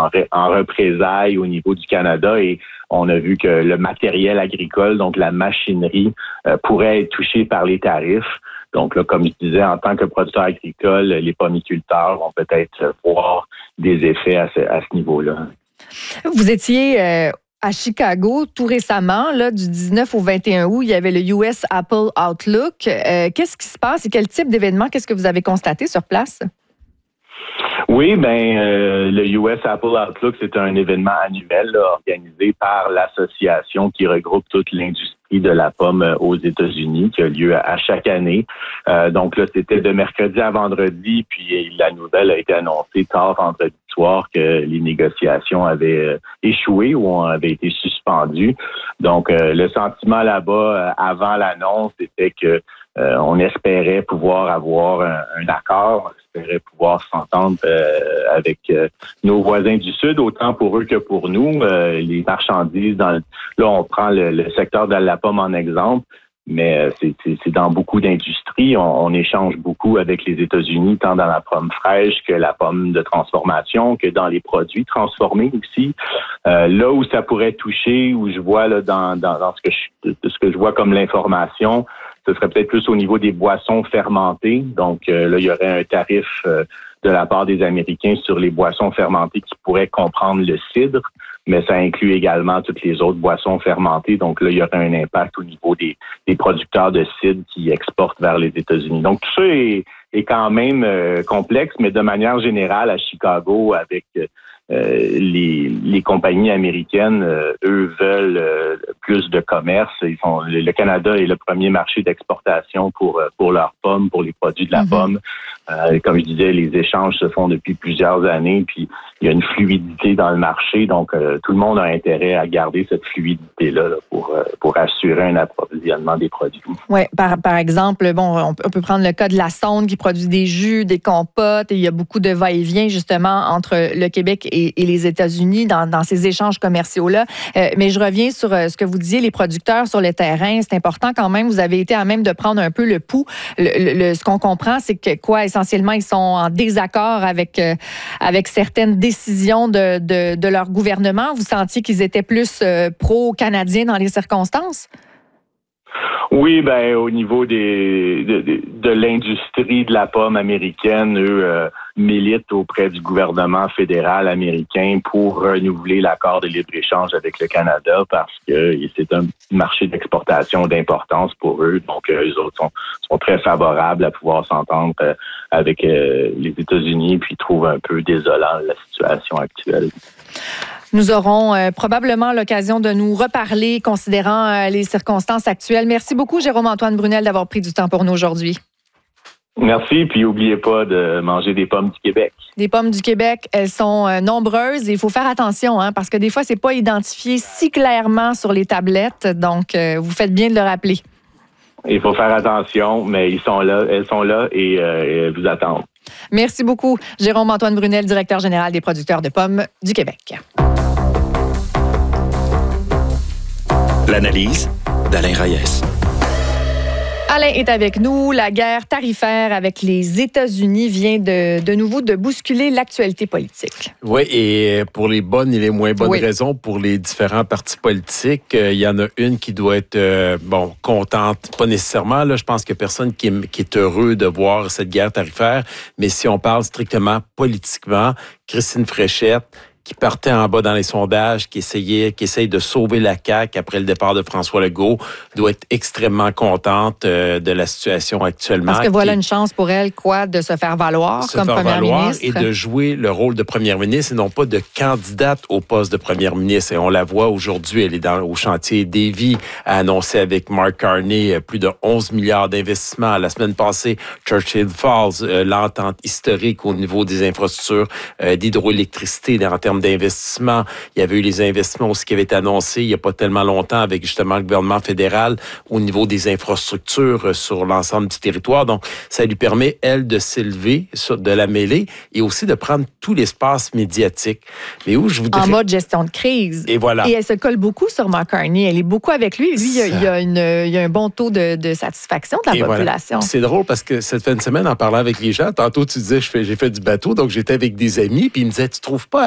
en représailles au niveau du Canada et on a vu que le matériel agricole, donc la machinerie, pourrait être touché par les tarifs. Donc là, comme je disais, en tant que producteur agricole, les pommiculteurs vont peut-être voir des effets à ce niveau-là. Vous étiez à Chicago tout récemment, là, du 19 au 21 août, il y avait le US Apple Outlook. Qu'est-ce qui se passe et quel type d'événement, qu'est-ce que vous avez constaté sur place? Oui, le US Apple Outlook, c'est un événement annuel là, organisé par l'association qui regroupe toute l'industrie de la pomme aux États-Unis, qui a lieu à chaque année. Donc là, c'était de mercredi à vendredi, puis la nouvelle a été annoncée tard vendredi soir que les négociations avaient échoué ou avaient été suspendues. Donc, le sentiment là-bas, avant l'annonce, c'était que on espérait pouvoir avoir un accord, on espérait pouvoir s'entendre avec nos voisins du Sud, autant pour eux que pour nous. Les marchandises, là, on prend le secteur de la pomme en exemple, mais c'est dans beaucoup d'industries. On échange beaucoup avec les États-Unis, tant dans la pomme fraîche que la pomme de transformation, que dans les produits transformés aussi. Là où ça pourrait toucher, où je vois là dans ce que je vois comme l'information, ce serait peut-être plus au niveau des boissons fermentées. Donc là, il y aurait un tarif de la part des Américains sur les boissons fermentées qui pourrait comprendre le cidre, mais ça inclut également toutes les autres boissons fermentées. Donc là, il y aurait un impact au niveau des producteurs de cidre qui exportent vers les États-Unis. Donc tout ça est quand même complexe, mais de manière générale, à Chicago, avec les compagnies américaines, eux veulent plus de commerce. Le Canada est le premier marché d'exportation pour leurs pommes, pour les produits de la pomme. Comme je disais, les échanges se font depuis plusieurs années, puis il y a une fluidité dans le marché, donc tout le monde a intérêt à garder cette fluidité-là là, pour assurer un approvisionnement des produits. Oui, par exemple, on peut prendre le cas de la Sonde qui produit des jus, des compotes, et il y a beaucoup de va-et-vient justement entre le Québec et les États-Unis dans ces échanges commerciaux-là. Mais je reviens sur ce que vous disiez, les producteurs sur le terrain, c'est important quand même, vous avez été à même de prendre un peu le pouls. Ce qu'on comprend, c'est que essentiellement, ils sont en désaccord avec certaines décisions de leur gouvernement. Vous sentiez qu'ils étaient plus pro-canadiens dans les circonstances? Oui, au niveau de l'industrie de la pomme américaine, eux militent auprès du gouvernement fédéral américain pour renouveler l'accord de libre-échange avec le Canada parce que c'est un marché d'exportation d'importance pour eux. Donc, eux autres sont très favorables à pouvoir s'entendre avec les États-Unis puis trouvent un peu désolant la situation actuelle. Nous aurons probablement l'occasion de nous reparler considérant les circonstances actuelles. Merci beaucoup, Jérôme-Antoine Brunel, d'avoir pris du temps pour nous aujourd'hui. Merci, puis n'oubliez pas de manger des pommes du Québec. Des pommes du Québec, elles sont nombreuses et il faut faire attention, parce que des fois, c'est pas identifié si clairement sur les tablettes. Donc, vous faites bien de le rappeler. Il faut faire attention, mais elles sont là et elles vous attendent. Merci beaucoup, Jérôme-Antoine Brunel, directeur général des producteurs de pommes du Québec. L'analyse d'Alain Reyes. Alain est avec nous. La guerre tarifaire avec les États-Unis vient de nouveau de bousculer l'actualité politique. Oui, et pour les bonnes et les moins bonnes raisons, pour les différents partis politiques, il y en a une qui doit être contente, pas nécessairement. Là, je pense qu'il y a personne qui est heureux de voir cette guerre tarifaire, mais si on parle strictement politiquement, Christine Fréchette, qui partait en bas dans les sondages, qui essaye de sauver la CAQ après le départ de François Legault, doit être extrêmement contente de la situation actuellement. Parce que voilà une chance pour elle, de se faire valoir comme première ministre. Et de jouer le rôle de première ministre et non pas de candidate au poste de première ministre. Et on la voit aujourd'hui, elle est au chantier Davie, a annoncé avec Mark Carney plus de 11 milliards d'investissements. La semaine passée, Churchill Falls, l'entente historique au niveau des infrastructures d'hydroélectricité en termes d'investissement. Il y avait eu les investissements aussi qui avaient été annoncés il n'y a pas tellement longtemps avec justement le gouvernement fédéral au niveau des infrastructures sur l'ensemble du territoire. Donc, ça lui permet, elle, de s'élever de la mêlée et aussi de prendre tout l'espace médiatique. Mais où je voudrais... En mode gestion de crise. Et voilà. Et elle se colle beaucoup sur Mark Carney. Elle est beaucoup avec lui. Lui, il y a un bon taux de satisfaction de la population. Voilà. C'est drôle parce que cette fin de semaine, en parlant avec les gens, tantôt tu disais, j'ai fait du bateau, donc j'étais avec des amis, puis ils me disaient, tu trouves pas